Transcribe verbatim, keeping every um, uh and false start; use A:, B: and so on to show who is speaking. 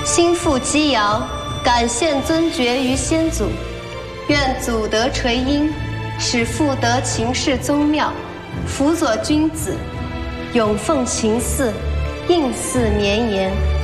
A: 心腹击瑶，感献尊爵于先祖，愿祖德垂荫，使复得秦氏宗庙，辅佐君子，永奉秦祀，应祀绵延。